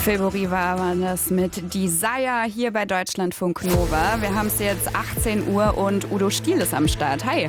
Filburi war das mit Desire hier bei Deutschlandfunk Nova. Wir haben es jetzt 18 Uhr und Udo Stiel ist am Start. Hi.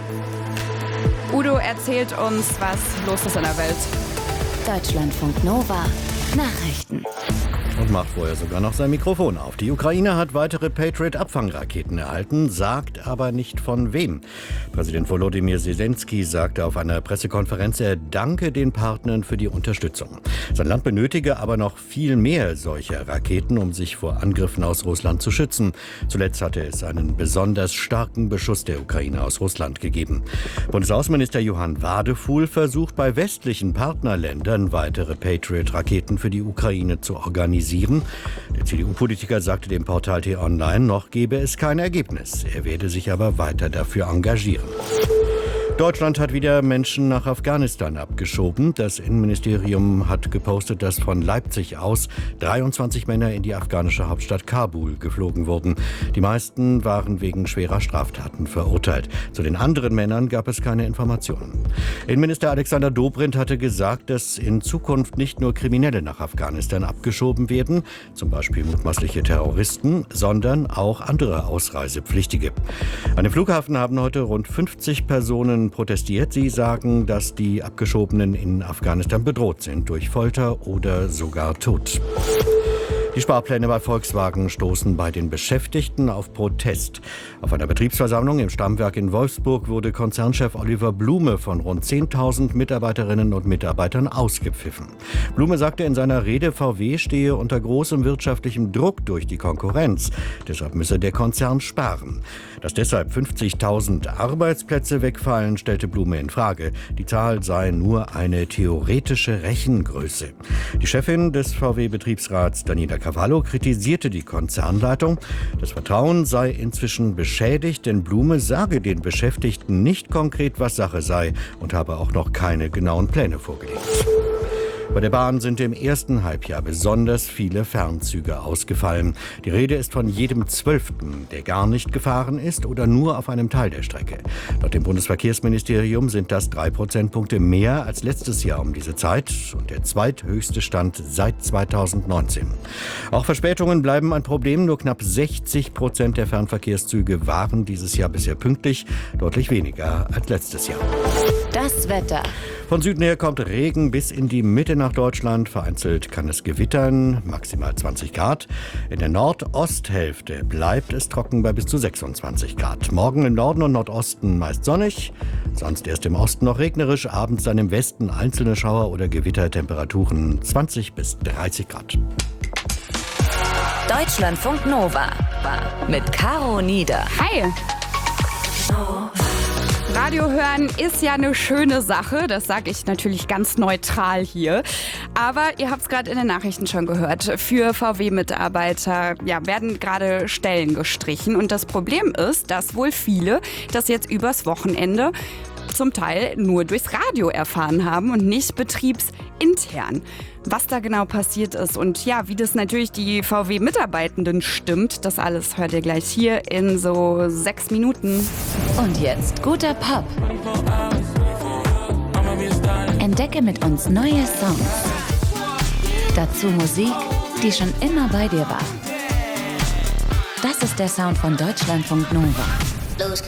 Udo erzählt uns, was los ist in der Welt. Deutschlandfunk Nova Nachrichten. Und macht vorher sogar noch sein Mikrofon auf. Die Ukraine hat weitere Patriot-Abfangraketen erhalten, sagt aber nicht von wem. Präsident Volodymyr Zelensky sagte auf einer Pressekonferenz, er danke den Partnern für die Unterstützung. Sein Land benötige aber noch viel mehr solcher Raketen, um sich vor Angriffen aus Russland zu schützen. Zuletzt hatte es einen besonders starken Beschuss der Ukraine aus Russland gegeben. Bundesaußenminister Johann Wadefuhl versucht bei westlichen Partnerländern weitere Patriot-Raketen für die Ukraine zu organisieren. Der CDU-Politiker sagte dem Portal T-Online, noch gebe es kein Ergebnis. Er werde sich aber weiter dafür engagieren. Deutschland hat wieder Menschen nach Afghanistan abgeschoben. Das Innenministerium hat gepostet, dass von Leipzig aus 23 Männer in die afghanische Hauptstadt Kabul geflogen wurden. Die meisten waren wegen schwerer Straftaten verurteilt. Zu den anderen Männern gab es keine Informationen. Innenminister Alexander Dobrindt hatte gesagt, dass in Zukunft nicht nur Kriminelle nach Afghanistan abgeschoben werden, zum Beispiel mutmaßliche Terroristen, sondern auch andere Ausreisepflichtige. An dem Flughafen haben heute rund 50 Personen protestiert. Sie sagen, dass die Abgeschobenen in Afghanistan bedroht sind durch Folter oder sogar Tod. Die Sparpläne bei Volkswagen stoßen bei den Beschäftigten auf Protest. Auf einer Betriebsversammlung im Stammwerk in Wolfsburg wurde Konzernchef Oliver Blume von rund 10.000 Mitarbeiterinnen und Mitarbeitern ausgepfiffen. Blume sagte in seiner Rede, VW stehe unter großem wirtschaftlichem Druck durch die Konkurrenz. Deshalb müsse der Konzern sparen. Dass deshalb 50.000 Arbeitsplätze wegfallen, stellte Blume in Frage. Die Zahl sei nur eine theoretische Rechengröße. Die Chefin des VW-Betriebsrats, Daniela Cavallo, kritisierte die Konzernleitung. Das Vertrauen sei inzwischen beschädigt, denn Blume sage den Beschäftigten nicht konkret, was Sache sei und habe auch noch keine genauen Pläne vorgelegt. Bei der Bahn sind im ersten Halbjahr besonders viele Fernzüge ausgefallen. Die Rede ist von jedem 12., der gar nicht gefahren ist oder nur auf einem Teil der Strecke. Laut dem Bundesverkehrsministerium sind das 3 Prozentpunkte mehr als letztes Jahr um diese Zeit und der zweithöchste Stand seit 2019. Auch Verspätungen bleiben ein Problem. Nur knapp 60% der Fernverkehrszüge waren dieses Jahr bisher pünktlich, deutlich weniger als letztes Jahr. Das Wetter. Von Süden her kommt Regen bis in die Mitte nach Deutschland. Vereinzelt kann es gewittern, maximal 20 Grad. In der Nordosthälfte bleibt es trocken bei bis zu 26 Grad. Morgen im Norden und Nordosten meist sonnig, sonst erst im Osten noch regnerisch. Abends dann im Westen einzelne Schauer oder Gewittertemperaturen 20 bis 30 Grad. Deutschlandfunk Nova mit Caro Nieder. Hi. Radio hören ist ja eine schöne Sache, das sage ich natürlich ganz neutral hier. Aber ihr habt es gerade in den Nachrichten schon gehört, für VW-Mitarbeiter werden gerade Stellen gestrichen. Und das Problem ist, dass wohl viele das jetzt übers Wochenende zum Teil nur durchs Radio erfahren haben und nicht betriebsintern. Was da genau passiert ist und wie das natürlich die VW-Mitarbeitenden stimmt, das alles hört ihr gleich hier in so 6 Minuten. Und jetzt guter Pop. Entdecke mit uns neue Songs. Dazu Musik, die schon immer bei dir war. Das ist der Sound von Deutschlandfunk Nova.